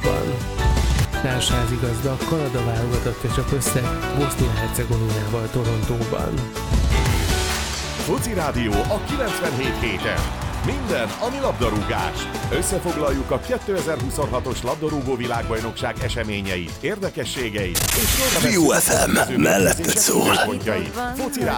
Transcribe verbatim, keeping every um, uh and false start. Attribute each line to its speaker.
Speaker 1: Torontóban. Társházigazda Kanada válogatottja csak össze Bosznia-Hercegovinával Torontóban.
Speaker 2: Foci Rádió a kilencvenhét héten. Minden, ami labdarúgás. Összefoglaljuk a kétezer-huszonhatos labdarúgó világbajnokság eseményeit, érdekességeit és
Speaker 3: View ef em melletted szól.
Speaker 2: Foci Rádió.